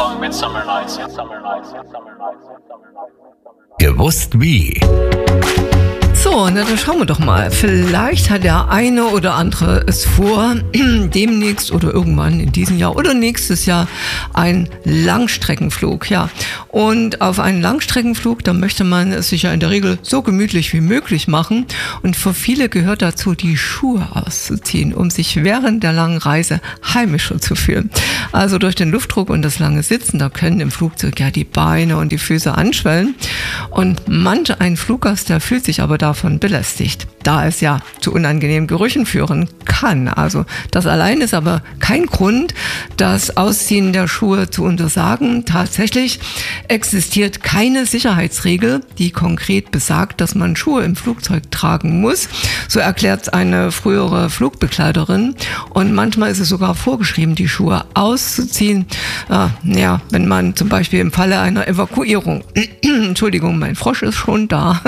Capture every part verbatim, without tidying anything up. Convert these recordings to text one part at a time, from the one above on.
song Midsummer Nights, Midsummer Nights, Midsummer Nights, Midsummer Nights. Gewusst wie. So, na dann schauen wir doch mal. Vielleicht hat der eine oder andere es vor, demnächst oder irgendwann in diesem Jahr oder nächstes Jahr einen Langstreckenflug. Ja, und auf einen Langstreckenflug, da möchte man es sich ja in der Regel so gemütlich wie möglich machen. Und für viele gehört dazu, die Schuhe auszuziehen, um sich während der langen Reise heimischer zu fühlen. Also durch den Luftdruck und das lange Sitzen, da können im Flugzeug ja die Beine und die Füße anschwellen. Und manch ein Fluggast, der fühlt sich aber davon belästigt, da es ja zu unangenehmen Gerüchen führen kann. Also das allein ist aber kein Grund, das Ausziehen der Schuhe zu untersagen. Tatsächlich existiert keine Sicherheitsregel, die konkret besagt, dass man Schuhe im Flugzeug tragen muss. So erklärt eine frühere Flugbegleiterin. Und manchmal ist es sogar vorgeschrieben, die Schuhe auszuziehen. Äh, ja, wenn man zum Beispiel im Falle einer Evakuierung, Entschuldigung, mein Frosch ist schon da.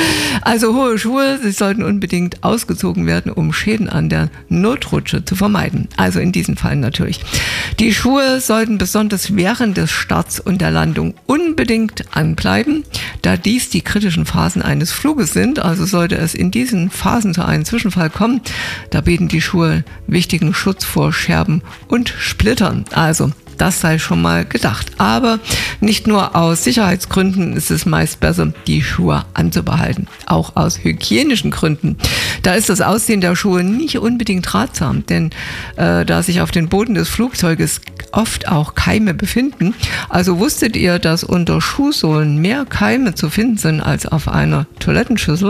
Also hohe Schuhe, sie sollten unbedingt ausgezogen werden, um Schäden an der Notrutsche zu vermeiden. Also in diesem Fall natürlich. Die Schuhe sollten besonders während des Starts und der Landung unbedingt anbleiben, da dies die kritischen Phasen eines Fluges sind. Also sollte es in diesen Phasen zu einem Zwischenfall kommen, da bieten die Schuhe wichtigen Schutz vor Scherben und Splittern. Also das sei schon mal gedacht. Aber nicht nur aus Sicherheitsgründen ist es meist besser, die Schuhe anzubehalten. Auch aus hygienischen Gründen. Da ist das Ausziehen der Schuhe nicht unbedingt ratsam, denn äh, da sich auf dem Boden des Flugzeuges oft auch Keime befinden. Also wusstet ihr, dass unter Schuhsohlen mehr Keime zu finden sind als auf einer Toilettenschüssel?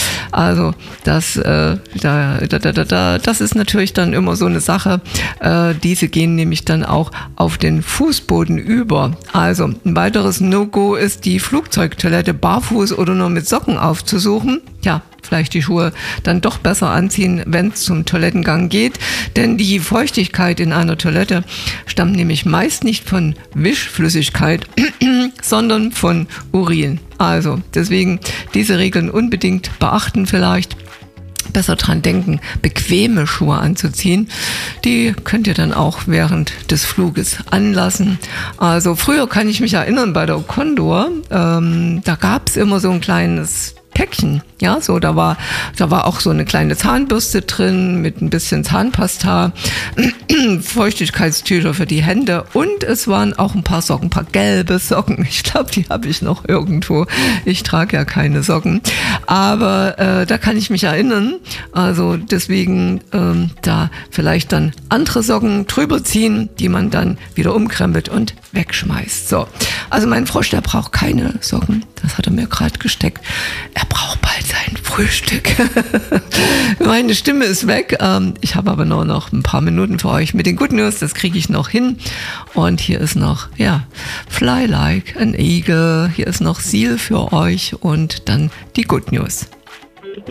Also das, äh, da, da, da, da, das ist natürlich dann immer so eine Sache. Äh, diese gehen nämlich dann auch auf den Fußboden über. Also ein weiteres No-Go ist, die Flugzeugtoilette barfuß oder nur mit Socken aufzusuchen. Ja, vielleicht die Schuhe dann doch besser anziehen, wenn es zum Toilettengang geht. Denn die Feuchtigkeit in einer Toilette stammt nämlich meist nicht von Wischflüssigkeit, sondern von Urin. Also deswegen diese Regeln unbedingt beachten vielleicht. Besser dran denken, bequeme Schuhe anzuziehen. Die könnt ihr dann auch während des Fluges anlassen. Also früher kann ich mich erinnern bei der Condor, ähm, da gab es immer so ein kleines Päckchen, ja, so, da war, da war auch so eine kleine Zahnbürste drin mit ein bisschen Zahnpasta, Feuchtigkeitstücher für die Hände und es waren auch ein paar Socken, ein paar gelbe Socken. Ich glaube, die habe ich noch irgendwo. Ich trage ja keine Socken, aber äh, da kann ich mich erinnern. Also deswegen ähm, da vielleicht dann andere Socken drüber ziehen, die man dann wieder umkrempelt und wegschmeißt. So, also mein Frosch, der braucht keine Socken. Das hat er mir gerade gesteckt. Er braucht bald sein Frühstück. Meine Stimme ist weg. Ich habe aber nur noch ein paar Minuten für euch mit den Good News. Das kriege ich noch hin. Und hier ist noch, ja, Fly Like an Eagle. Hier ist noch Seal für euch und dann die Good News.